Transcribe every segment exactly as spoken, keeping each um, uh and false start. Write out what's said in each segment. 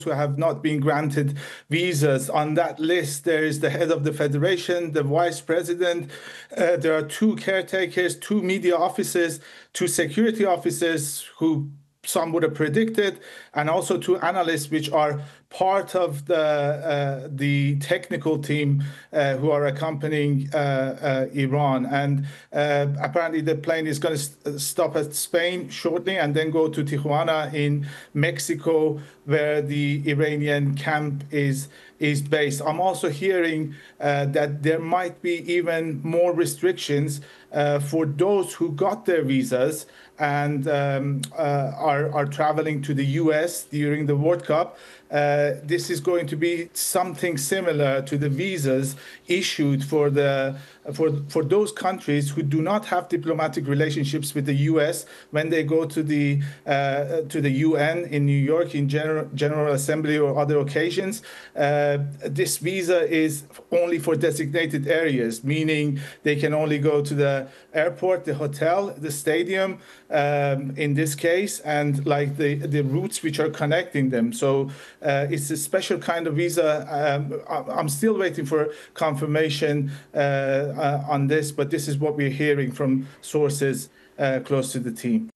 who have not been granted visas. On that list, there is the head of the federation, the vice president. Uh, there are two caretakers, two media officers, two security officers who some would have predicted, and also two analysts, which are part of the uh, the technical team uh, who are accompanying uh, uh, Iran. And uh, apparently the plane is going to st stop at Spain shortly and then go to Tijuana in Mexico, where the Iranian camp is is based. I'm also hearing uh, that there might be even more restrictions uh, for those who got their visas and um, uh, are, are traveling to the U S during the World Cup. Uh, this is going to be something similar to the visas issued for the for for those countries who do not have diplomatic relationships with the U S when they go to the uh, to the U N in New York in General General Assembly or other occasions. Uh, this visa is only for designated areas, meaning they can only go to the airport, the hotel, the stadium, um, in this case, and like the the routes which are connecting them. So. Uh, it's a special kind of visa. Um, I'm still waiting for confirmation uh, uh, on this, but this is what we're hearing from sources uh, close to the team.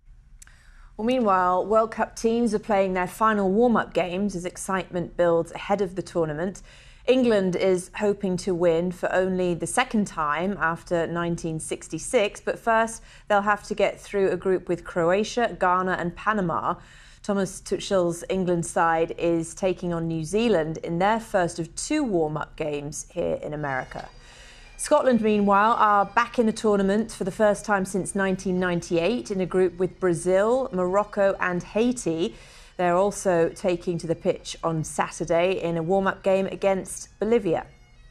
Well, meanwhile, World Cup teams are playing their final warm-up games as excitement builds ahead of the tournament. England is hoping to win for only the second time after nineteen sixty-six, but first they'll have to get through a group with Croatia, Ghana and Panama. Thomas Tuchel's England side is taking on New Zealand in their first of two warm-up games here in America. Scotland, meanwhile, are back in the tournament for the first time since nineteen ninety-eight in a group with Brazil, Morocco and Haiti. They're also taking to the pitch on Saturday in a warm-up game against Bolivia.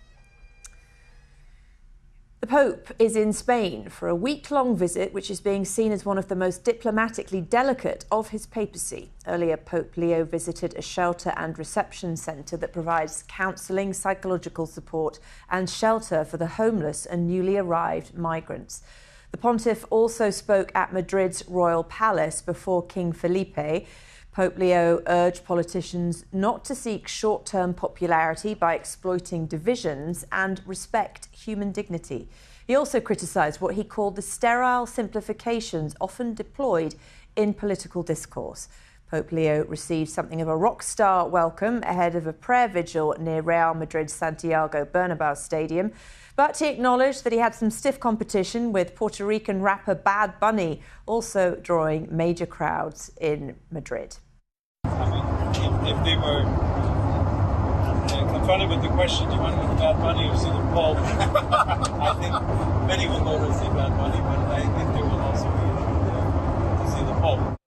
The Pope is in Spain for a week-long visit, which is being seen as one of the most diplomatically delicate of his papacy. Earlier, Pope Leo visited a shelter and reception centre that provides counselling, psychological support and shelter for the homeless and newly arrived migrants. The pontiff also spoke at Madrid's royal palace before King Felipe. Pope Leo urged politicians not to seek short-term popularity by exploiting divisions and respect human dignity. He also criticised what he called the sterile simplifications often deployed in political discourse. Pope Leo received something of a rock star welcome ahead of a prayer vigil near Real Madrid's Santiago Bernabeu Stadium. But he acknowledged that he had some stiff competition, with Puerto Rican rapper Bad Bunny also drawing major crowds in Madrid. I mean, if, if they were uh, confronted with the question, do you want to see Bad Bunny or see the Pope? I think many will go to see Bad Bunny, but I think there will also be uh, to see the Pope.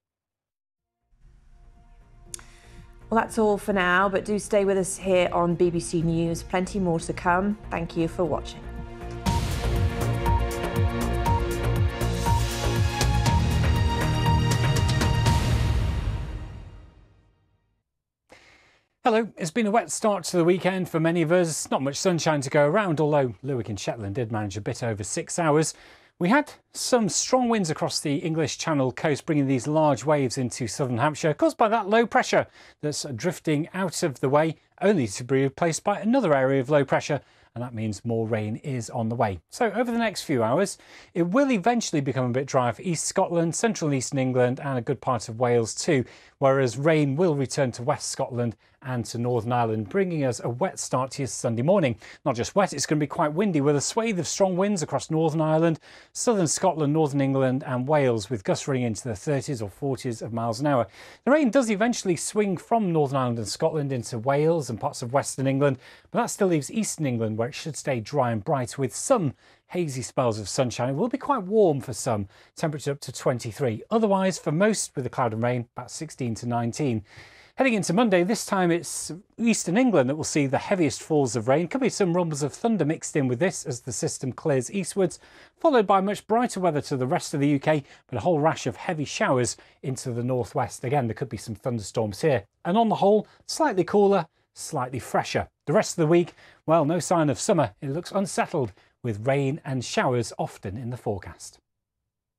Well, that's all for now, but do stay with us here on B B C News. Plenty more to come. Thank you for watching. Hello. It's been a wet start to the weekend for many of us. Not much sunshine to go around, although Louwick and Shetland did manage a bit over six hours. We had some strong winds across the English Channel coast, bringing these large waves into southern Hampshire, caused by that low pressure that's drifting out of the way, only to be replaced by another area of low pressure, and that means more rain is on the way. So over the next few hours, it will eventually become a bit dry for East Scotland, central and eastern England and a good part of Wales too, whereas rain will return to West Scotland and to Northern Ireland, bringing us a wet start to your Sunday morning. Not just wet, it's going to be quite windy with a swathe of strong winds across Northern Ireland, southern Scotland, northern England and Wales, with gusts running into the thirties or forties of miles an hour. The rain does eventually swing from Northern Ireland and Scotland into Wales and parts of Western England, but that still leaves Eastern England, where it should stay dry and bright with some hazy spells of sunshine. It will be quite warm for some, temperature up to twenty-three. Otherwise, for most with the cloud and rain, about sixteen to nineteen. Heading into Monday, this time it's eastern England that will see the heaviest falls of rain. Could be some rumbles of thunder mixed in with this as the system clears eastwards, followed by much brighter weather to the rest of the U K, but a whole rash of heavy showers into the northwest. Again, there could be some thunderstorms here. And on the whole, slightly cooler, slightly fresher. The rest of the week, well, no sign of summer. It looks unsettled, with rain and showers often in the forecast.